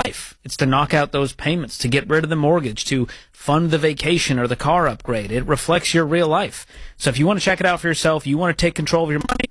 life. It's to knock out those payments, to get rid of the mortgage, to fund the vacation or the car upgrade. It reflects your real life. So if you want to check it out for yourself, you want to take control of your money,